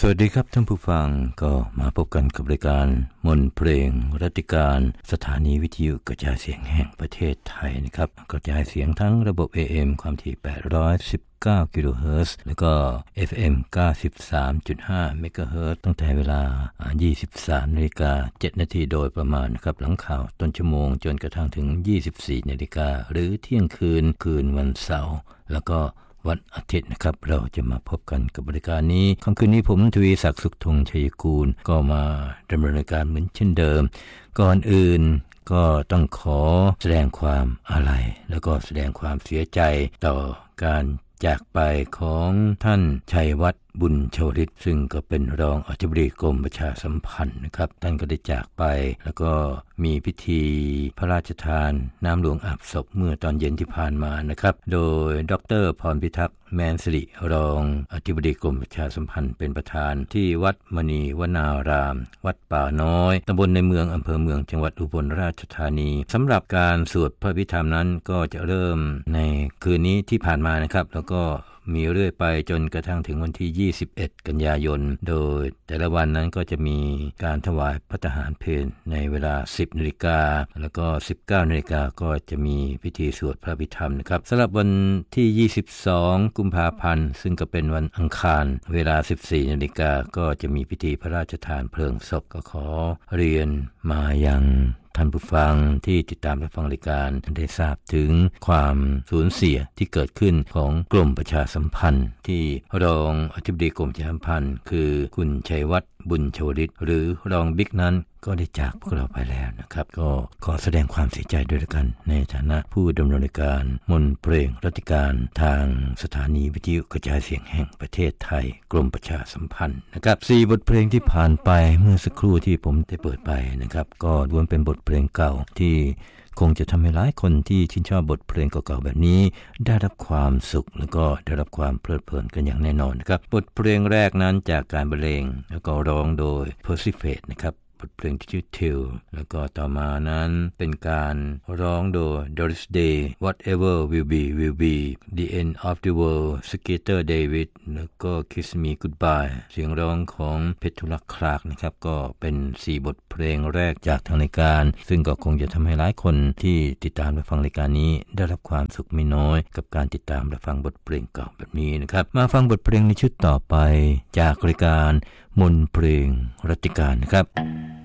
สวัสดีครับท่านผู้ฟังก็มาพบกันกับรายการมนต์เพลงรัตติการสถานีวิทยุกระจายเสียงแห่งประเทศไทยนะครับกระจายเสียงทั้งระบบ AM ความถี่819กิโลเฮิรตซ์แล้วก็ FM 93.5เมกะเฮิรตซ์ตั้งแต่เวลา 23:07 น.โดยประมาณนะครับหลังข่าวต้นชั่วโมงจนกระทั่งถึง 24:00 น.หรือเที่ยงคืนวันเสาร์แล้วก็วันอาทิตย์นะครับเราจะมาพบกันกับบริการนี้ค่ำคืนนี้ผมทวีศักดิ์สุขธงชัยกูลก็มาดำเนินรายการเหมือนเช่นเดิมก่อนอื่นก็ต้องขอแสดงความอาลัยแล้วก็แสดงความเสียใจต่อการจากไปของท่านชัยวัฒน์บุญชวริตซึ่งก็เป็นรองอธิบดีกรมประชาสัมพันธ์นะครับท่านก็ได้จากไปแล้วก็มีพิธีพระราชทานน้ำหลวงอาบศพเมื่อตอนเย็นที่ผ่านมานะครับโดยดร.พรพิทักษ์แมนสิริรองอธิบดีกรมประชาสัมพันธ์เป็นประธานที่วัดมณีวนารามวัดป่าน้อยตำบลในเมืองอำเภอเมืองจังหวัดอุบลราชธานีสำหรับการสวดพระอภิธรรมนั้นก็จะเริ่มในคืนนี้ที่ผ่านมานะครับแล้วก็มีเรื่อยไปจนกระทั่งถึงวันที่21กันยายนโดยแต่ละวันนั้นก็จะมีการถวายพระทหารเพลในเวลา 10:00 น.แล้วก็ 19:00 น.ก็จะมีพิธีสวดพระอภิธรรมนะครับสำหรับวันที่22กุมภาพันธ์ซึ่งก็เป็นวันอังคารเวลา 14:00 น.ก็จะมีพิธีพระราชทานเพลิงศพก็ขอเรียนมายังท่านผู้ฟังที่ติดตามและฟังรายการได้ทราบถึงความสูญเสียที่เกิดขึ้นของกรมประชาสัมพันธ์ที่รองอธิบดีกรมประชาสัมพันธ์คือคุณชัยวัฒน์บุญชวริตหรือรองบิ๊กนั้นก็ได้จากพวกเราไปแล้วนะครับก็ขอแสดงความเสียใจด้วยกันในฐานะผู้ดำเนินรายการมนต์เพลงรัตติการทางสถานีวิทยุกระจายเสียงแห่งประเทศไทยกรมประชาสัมพันธ์นะครับ4บทเพลงที่ผ่านไปเมื่อสักครู่ที่ผมได้เปิดไปนะครับก็ล้วนเป็นบทเพลงเก่าที่คงจะทำให้หลายคนที่ชื่นชอบบทเพลงเก่าๆแบบนี้ได้รับความสุขแล้วก็ได้รับความเพลิดเพลินกันอย่างแน่นอนนะครับบทเพลงแรกนั้นจากการบรรเลงแล้วก็ร้องโดย Persephone นะครับบทเพลงที่ชื่อ Till แล้วก็ต่อมานั้นเป็นการร้องโดย Doris Day Whatever Will Be Will Be The End of the World Skeeter David แล้วก็ Kiss Me Goodbye เสียงร้องของเพชรธุรคลากนะครับก็เป็น4บทเพลงแรกจากทางรายการซึ่งก็คงจะทำให้หลายคนที่ติดตามและฟังรายการนี้ได้รับความสุขไม่น้อยกับการติดตามและฟังบทเพลงเก่าแบบนี้นะครับมาฟังบทเพลงในชุดต่อไปจากรายการมนต์เพลงรัตติการนะครับ